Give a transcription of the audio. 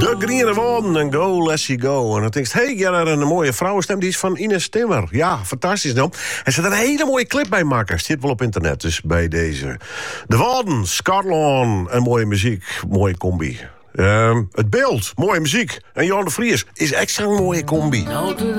De Groene Woorden en Go, Let's You Go. En dan denk je, hey, ja, daar een mooie vrouwenstem. Die is van Ines Timmer. Ja, fantastisch dan. En ze er een hele mooie clip bij maken. Zit wel op internet, dus bij deze. De Woorden, Scarlon en mooie muziek. Mooie combi. Het beeld, mooie muziek. En Johan de Vries is echt zo'n mooie combi.